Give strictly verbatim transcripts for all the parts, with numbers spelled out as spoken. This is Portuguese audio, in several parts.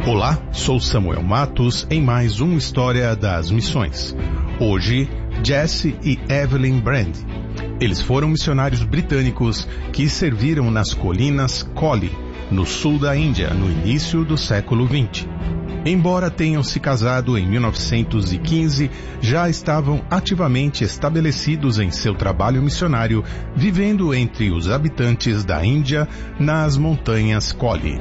Olá, sou Samuel Matos em mais uma História das Missões. Hoje, Jesse e Evelyn Brand. Eles foram missionários britânicos que serviram nas colinas Collie, no sul da Índia, no início do século vinte. Embora tenham se casado em mil novecentos e quinze, já estavam ativamente estabelecidos em seu trabalho missionário, vivendo entre os habitantes da Índia nas montanhas Collie.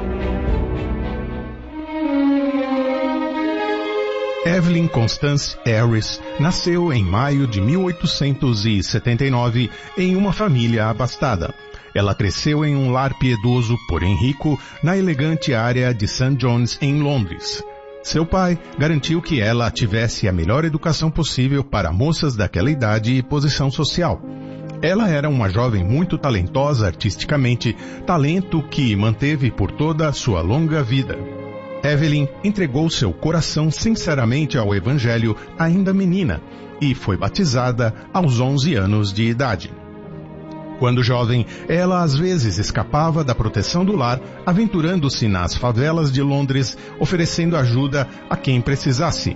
Evelyn Constance Harris nasceu em maio de mil oitocentos e setenta e nove em uma família abastada. Ela cresceu em um lar piedoso, porém rico, na elegante área de Saint John's, em Londres. Seu pai garantiu que ela tivesse a melhor educação possível para moças daquela idade e posição social. Ela era uma jovem muito talentosa artisticamente, talento que manteve por toda a sua longa vida. Evelyn entregou seu coração sinceramente ao Evangelho ainda menina e foi batizada aos onze anos de idade. Quando jovem, ela às vezes escapava da proteção do lar, aventurando-se nas favelas de Londres, oferecendo ajuda a quem precisasse.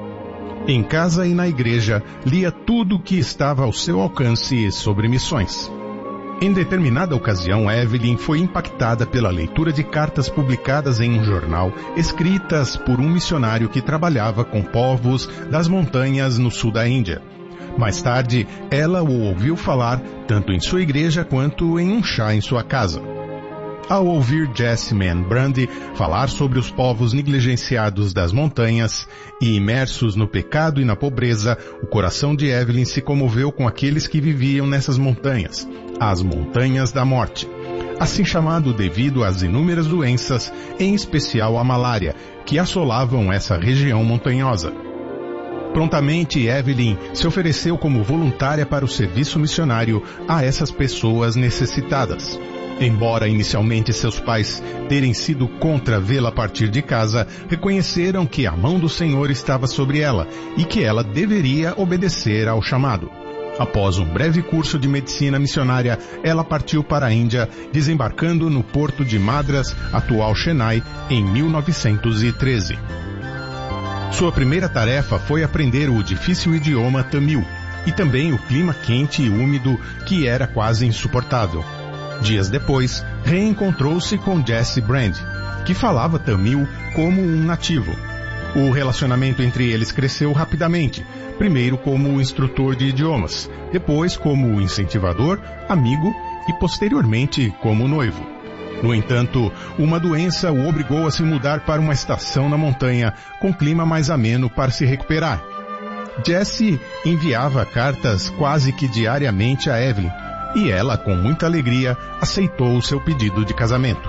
Em casa e na igreja, lia tudo o que estava ao seu alcance sobre missões. Em determinada ocasião, Evelyn foi impactada pela leitura de cartas publicadas em um jornal, escritas por um missionário que trabalhava com povos das montanhas no sul da Índia. Mais tarde, ela o ouviu falar tanto em sua igreja quanto em um chá em sua casa. Ao ouvir Jesse Man Brand falar sobre os povos negligenciados das montanhas e imersos no pecado e na pobreza, o coração de Evelyn se comoveu com aqueles que viviam nessas montanhas, as montanhas da morte, assim chamado devido às inúmeras doenças, em especial a malária, que assolavam essa região montanhosa. Prontamente, Evelyn se ofereceu como voluntária para o serviço missionário a essas pessoas necessitadas. Embora inicialmente seus pais terem sido contra vê-la partir de casa, reconheceram que a mão do Senhor estava sobre ela e que ela deveria obedecer ao chamado. Após um breve curso de medicina missionária, ela partiu para a Índia, desembarcando no porto de Madras, atual Chennai, em mil novecentos e treze. Sua primeira tarefa foi aprender o difícil idioma tamil e também o clima quente e úmido que era quase insuportável. Dias depois, reencontrou-se com Jesse Brand, que falava tamil como um nativo. O relacionamento entre eles cresceu rapidamente, primeiro como instrutor de idiomas, depois como incentivador, amigo e posteriormente como noivo. No entanto, uma doença o obrigou a se mudar para uma estação na montanha, com clima mais ameno para se recuperar. Jesse enviava cartas quase que diariamente a Evelyn, e ela, com muita alegria, aceitou o seu pedido de casamento.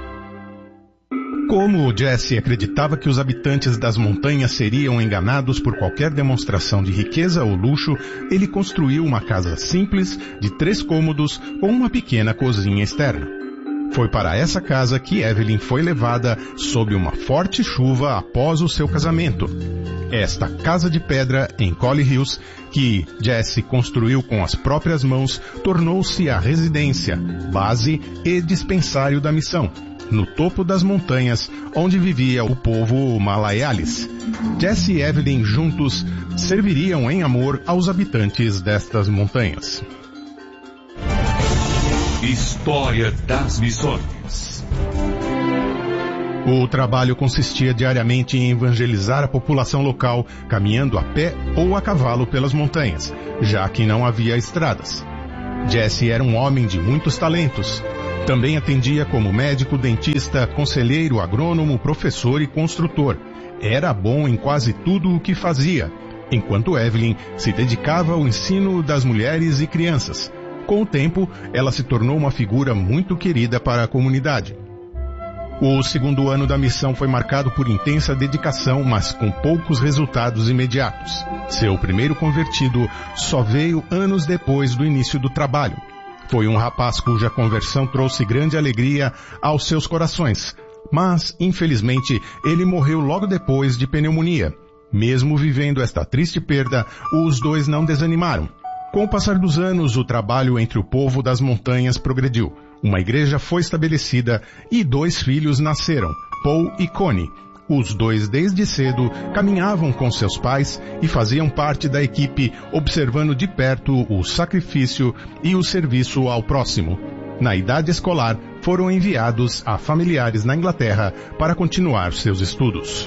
Como Jesse acreditava que os habitantes das montanhas seriam enganados por qualquer demonstração de riqueza ou luxo, ele construiu uma casa simples, de três cômodos, com uma pequena cozinha externa. Foi para essa casa que Evelyn foi levada sob uma forte chuva após o seu casamento. Esta casa de pedra em Collie Hills, que Jesse construiu com as próprias mãos, tornou-se a residência, base e dispensário da missão, no topo das montanhas, onde vivia o povo Malayalis. Jesse e Evelyn juntos serviriam em amor aos habitantes destas montanhas. História das Missões. O trabalho consistia diariamente em evangelizar a população local, caminhando a pé ou a cavalo pelas montanhas, já que não havia estradas. Jesse era um homem de muitos talentos. Também atendia como médico, dentista, conselheiro, agrônomo, professor e construtor. Era bom em quase tudo o que fazia, enquanto Evelyn se dedicava ao ensino das mulheres e crianças. Com o tempo, ela se tornou uma figura muito querida para a comunidade. O segundo ano da missão foi marcado por intensa dedicação, mas com poucos resultados imediatos. Seu primeiro convertido só veio anos depois do início do trabalho. Foi um rapaz cuja conversão trouxe grande alegria aos seus corações, mas, infelizmente, ele morreu logo depois de pneumonia. Mesmo vivendo esta triste perda, os dois não desanimaram. Com o passar dos anos, o trabalho entre o povo das montanhas progrediu. Uma igreja foi estabelecida e dois filhos nasceram, Paul e Connie. Os dois, desde cedo, caminhavam com seus pais e faziam parte da equipe, observando de perto o sacrifício e o serviço ao próximo. Na idade escolar, foram enviados a familiares na Inglaterra para continuar seus estudos.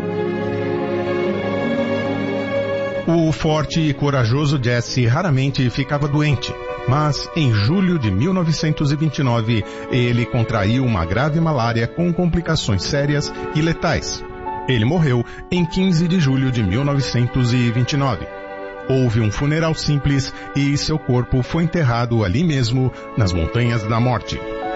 O forte e corajoso Jesse raramente ficava doente, mas em julho de mil novecentos e vinte e nove ele contraiu uma grave malária com complicações sérias e letais. Ele morreu em quinze de julho de mil novecentos e vinte e nove. Houve um funeral simples e seu corpo foi enterrado ali mesmo, nas Montanhas da Morte.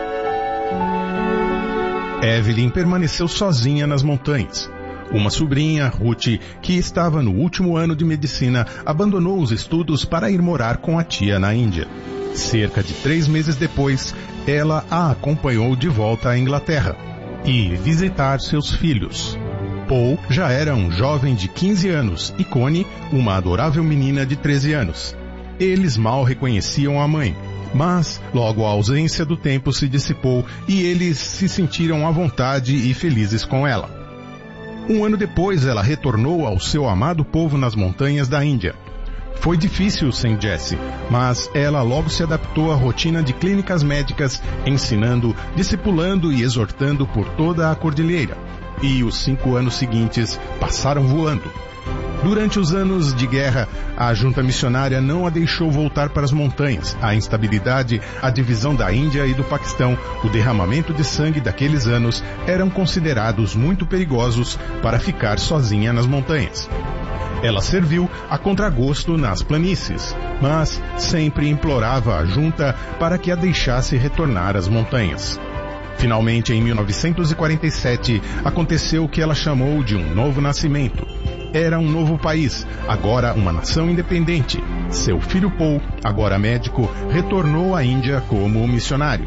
Evelyn permaneceu sozinha nas montanhas. Uma sobrinha, Ruth, que estava no último ano de medicina, abandonou os estudos para ir morar com a tia na Índia. Cerca de três meses depois, ela a acompanhou de volta à Inglaterra e visitar seus filhos. Paul já era um jovem de quinze anos e Connie, uma adorável menina de treze anos. Eles mal reconheciam a mãe, mas logo a ausência do tempo se dissipou e eles se sentiram à vontade e felizes com ela. Um ano depois, ela retornou ao seu amado povo nas montanhas da Índia. Foi difícil sem Jessie, mas ela logo se adaptou à rotina de clínicas médicas, ensinando, discipulando e exortando por toda a cordilheira. E os cinco anos seguintes passaram voando. Durante os anos de guerra, a junta missionária não a deixou voltar para as montanhas. A instabilidade, a divisão da Índia e do Paquistão, o derramamento de sangue daqueles anos eram considerados muito perigosos para ficar sozinha nas montanhas. Ela serviu a contragosto nas planícies, mas sempre implorava a junta para que a deixasse retornar às montanhas. Finalmente, em mil novecentos e quarenta e sete, aconteceu o que ela chamou de um novo nascimento. Era um novo país, agora uma nação independente. Seu filho Paul, agora médico, retornou à Índia como missionário.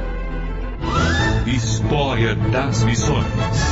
História das Missões.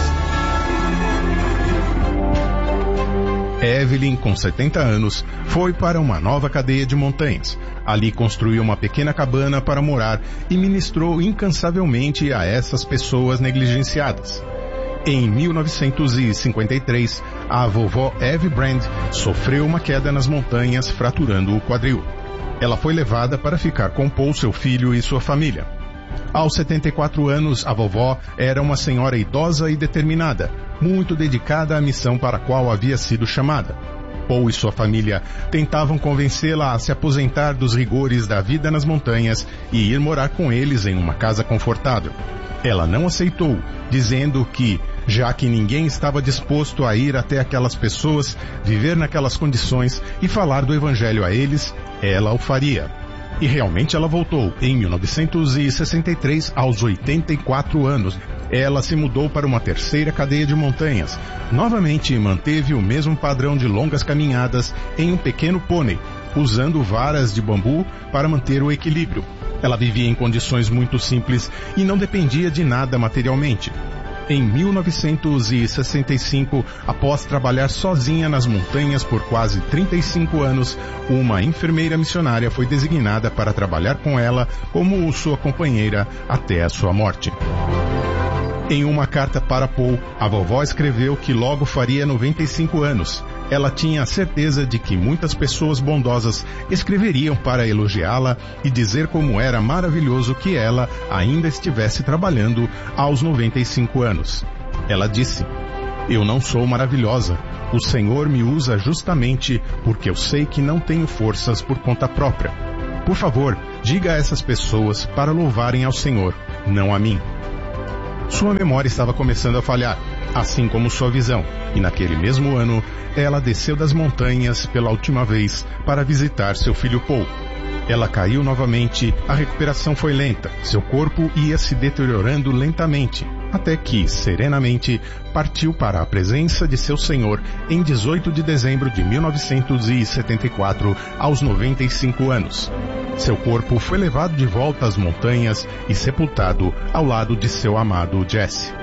Evelyn, com setenta anos, foi para uma nova cadeia de montanhas. Ali construiu uma pequena cabana para morar e ministrou incansavelmente a essas pessoas negligenciadas. Em mil novecentos e cinquenta e três, a vovó Eve Brand sofreu uma queda nas montanhas, fraturando o quadril. Ela foi levada para ficar com Paul, seu filho e sua família. Aos setenta e quatro anos, a vovó era uma senhora idosa e determinada, muito dedicada à missão para a qual havia sido chamada. Paul e sua família tentavam convencê-la a se aposentar dos rigores da vida nas montanhas e ir morar com eles em uma casa confortável. Ela não aceitou, dizendo que, já que ninguém estava disposto a ir até aquelas pessoas, viver naquelas condições e falar do evangelho a eles, ela o faria. E realmente ela voltou, em mil novecentos e sessenta e três, aos oitenta e quatro anos. Ela se mudou para uma terceira cadeia de montanhas. Novamente manteve o mesmo padrão de longas caminhadas em um pequeno pônei, usando varas de bambu para manter o equilíbrio. Ela vivia em condições muito simples e não dependia de nada materialmente. Em mil novecentos e sessenta e cinco, após trabalhar sozinha nas montanhas por quase trinta e cinco anos, uma enfermeira missionária foi designada para trabalhar com ela como sua companheira até a sua morte. Em uma carta para Paul, a vovó escreveu que logo faria noventa e cinco anos. Ela tinha a certeza de que muitas pessoas bondosas escreveriam para elogiá-la e dizer como era maravilhoso que ela ainda estivesse trabalhando aos noventa e cinco anos. Ela disse: "Eu não sou maravilhosa. O Senhor me usa justamente porque eu sei que não tenho forças por conta própria. Por favor, diga a essas pessoas para louvarem ao Senhor, não a mim." Sua memória estava começando a falhar, assim como sua visão, e naquele mesmo ano, ela desceu das montanhas pela última vez para visitar seu filho Paul. Ela caiu novamente, a recuperação foi lenta, seu corpo ia se deteriorando lentamente, até que, serenamente, partiu para a presença de seu Senhor em dezoito de dezembro de mil novecentos e setenta e quatro, aos noventa e cinco anos. Seu corpo foi levado de volta às montanhas e sepultado ao lado de seu amado Jesse.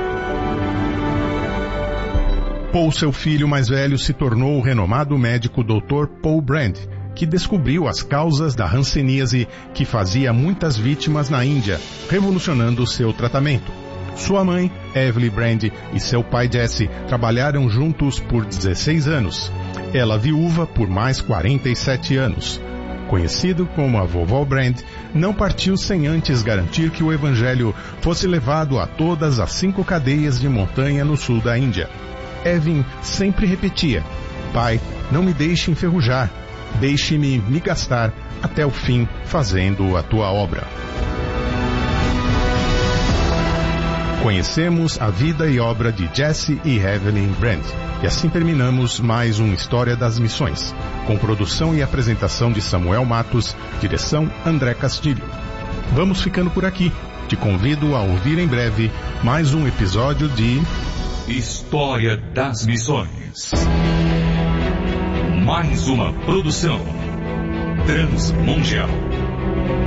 Paul, seu filho mais velho, se tornou o renomado médico doutor Paul Brand, que descobriu as causas da hanseníase que fazia muitas vítimas na Índia, revolucionando seu tratamento. Sua mãe, Evelyn Brand, e seu pai Jesse trabalharam juntos por dezesseis anos. Ela viúva por mais quarenta e sete anos. Conhecido como a Vovó Brand, não partiu sem antes garantir que o evangelho fosse levado a todas as cinco cadeias de montanha no sul da Índia. Evan sempre repetia: Pai, não me deixe enferrujar, deixe-me me gastar até o fim fazendo a tua obra. Conhecemos a vida e obra de Jesse e Evelyn Brand. E assim terminamos mais uma História das Missões, com produção e apresentação de Samuel Matos, direção André Castilho. Vamos ficando por aqui. Te convido a ouvir em breve mais um episódio de História das Missões. Mais uma produção Transmundial.